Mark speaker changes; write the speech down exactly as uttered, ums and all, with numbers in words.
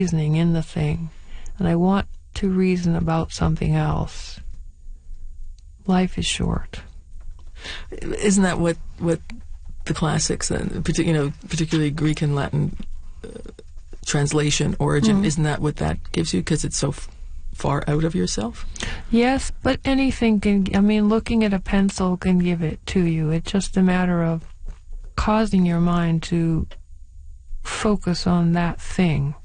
Speaker 1: reasoning in the thing, and I want to reason about something else, life is short.
Speaker 2: Isn't that what, what the classics, and you know, particularly Greek and Latin uh, translation origin, mm-hmm. isn't that what that gives you, because it's so f- far out of yourself?
Speaker 1: Yes, but anything can, I mean, looking at a pencil can give it to you. It's just a matter of causing your mind to focus on that thing.